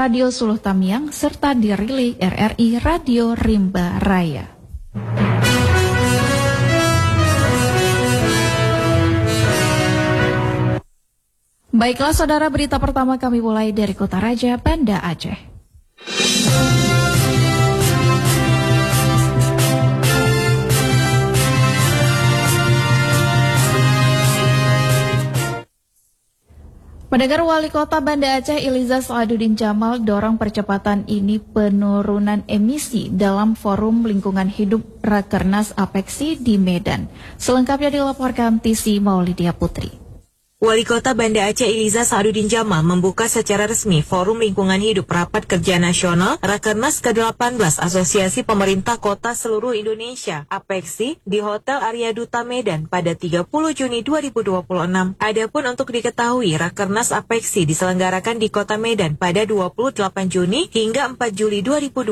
Radio Suluh Tamiang, serta di relay RRI Radio Rimba Raya. Baiklah saudara, berita pertama kami mulai dari Kota Raja, Banda Aceh. Pendengar, Wali Kota Banda Aceh Iliza Saaduddin Jamal dorong percepatan ini penurunan emisi dalam Forum Lingkungan Hidup Rakernas Apexi di Medan. Selengkapnya dilaporkan TC Maulidia Putri. Wali Kota Banda Aceh Iliza Saaduddin Jamal membuka secara resmi Forum Lingkungan Hidup Rapat Kerja Nasional Rakernas ke-18 Asosiasi Pemerintah Kota Seluruh Indonesia (APEKSI) di Hotel Arya Duta Medan pada 30 Juni 2026. Adapun untuk diketahui, Rakernas APEKSI diselenggarakan di Kota Medan pada 28 Juni hingga 4 Juli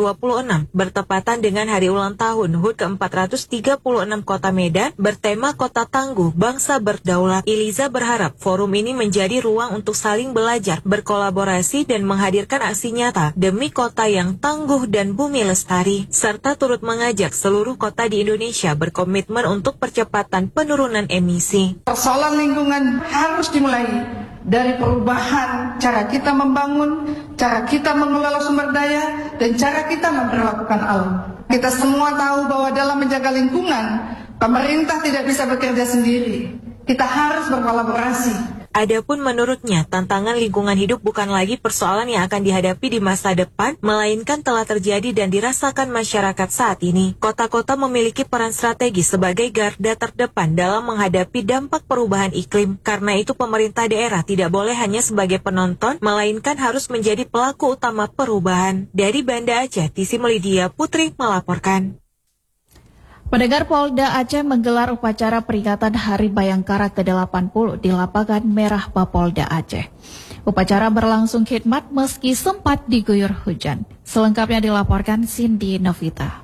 2026 bertepatan dengan hari ulang tahun HUT ke-436 Kota Medan bertema Kota Tangguh Bangsa Berdaulat. Iliza berharap forum ini menjadi ruang untuk saling belajar, berkolaborasi, dan menghadirkan aksi nyata demi kota yang tangguh dan bumi lestari, serta turut mengajak seluruh kota di Indonesia berkomitmen untuk percepatan penurunan emisi. Persoalan lingkungan harus dimulai dari perubahan cara kita membangun, cara kita mengelola sumber daya, dan cara kita memperlakukan alam. Kita semua tahu bahwa dalam menjaga lingkungan, pemerintah tidak bisa bekerja sendiri. Kita harus berkolaborasi. Adapun menurutnya, tantangan lingkungan hidup bukan lagi persoalan yang akan dihadapi di masa depan, melainkan telah terjadi dan dirasakan masyarakat saat ini. Kota-kota memiliki peran strategis sebagai garda terdepan dalam menghadapi dampak perubahan iklim. Karena itu pemerintah daerah tidak boleh hanya sebagai penonton, melainkan harus menjadi pelaku utama perubahan. Dari Banda Aceh, TC Maulidia Putri melaporkan. Pendengar, Polda Aceh menggelar upacara peringatan Hari Bayangkara ke-80 di Lapangan Merah Mapolda Aceh. Upacara berlangsung khidmat meski sempat diguyur hujan. Selengkapnya dilaporkan Cindy Novita.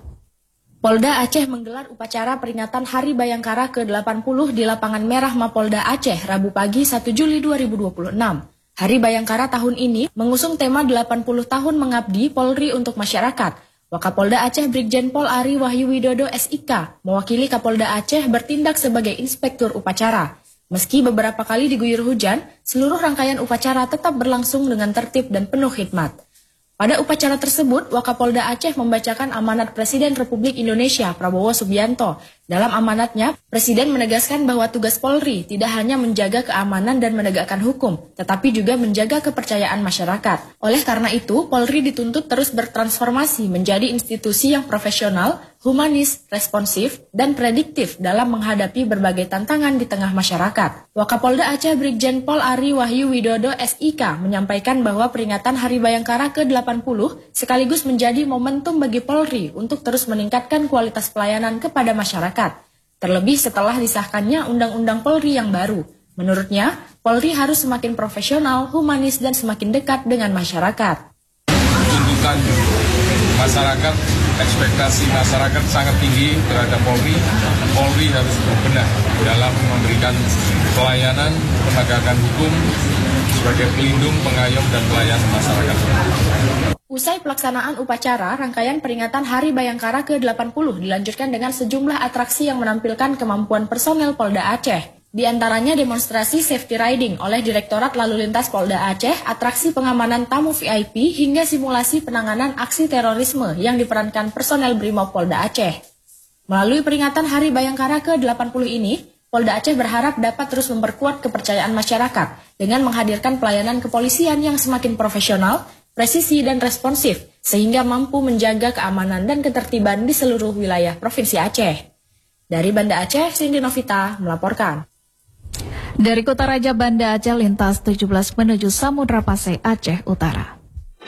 Polda Aceh menggelar upacara peringatan Hari Bayangkara ke-80 di Lapangan Merah Mapolda Aceh Rabu pagi 1 Juli 2026. Hari Bayangkara tahun ini mengusung tema 80 tahun mengabdi Polri untuk masyarakat. Wakapolda Aceh Brigjen Pol Ari Wahyu Widodo SIK mewakili Kapolda Aceh bertindak sebagai inspektur upacara. Meski beberapa kali diguyur hujan, seluruh rangkaian upacara tetap berlangsung dengan tertib dan penuh khidmat. Pada upacara tersebut, Wakapolda Aceh membacakan amanat Presiden Republik Indonesia Prabowo Subianto. Dalam amanatnya, Presiden menegaskan bahwa tugas Polri tidak hanya menjaga keamanan dan menegakkan hukum, tetapi juga menjaga kepercayaan masyarakat. Oleh karena itu, Polri dituntut terus bertransformasi menjadi institusi yang profesional, humanis, responsif, dan prediktif dalam menghadapi berbagai tantangan di tengah masyarakat. Wakapolda Aceh Brigjen Pol Ari Wahyu Widodo SIK menyampaikan bahwa peringatan Hari Bayangkara ke-80 sekaligus menjadi momentum bagi Polri untuk terus meningkatkan kualitas pelayanan kepada masyarakat. Terlebih setelah disahkannya Undang-Undang Polri yang baru. Menurutnya, Polri harus semakin profesional, humanis, dan semakin dekat dengan masyarakat. Tuntutan masyarakat, ekspektasi masyarakat sangat tinggi terhadap Polri. Polri harus berbenah dalam memberikan pelayanan penegakan hukum sebagai pelindung, pengayom, dan pelayan masyarakat. Usai pelaksanaan upacara, rangkaian peringatan Hari Bayangkara ke-80 dilanjutkan dengan sejumlah atraksi yang menampilkan kemampuan personel Polda Aceh. Di antaranya demonstrasi safety riding oleh Direktorat Lalu Lintas Polda Aceh, atraksi pengamanan tamu VIP, hingga simulasi penanganan aksi terorisme yang diperankan personel Brimob Polda Aceh. Melalui peringatan Hari Bayangkara ke-80 ini, Polda Aceh berharap dapat terus memperkuat kepercayaan masyarakat dengan menghadirkan pelayanan kepolisian yang semakin profesional, presisi, dan responsif, sehingga mampu menjaga keamanan dan ketertiban di seluruh wilayah Provinsi Aceh. Dari Banda Aceh, Cindy Novita melaporkan. Dari Kota Raja Banda Aceh, lintas 17 menuju Samudra Pasai, Aceh Utara.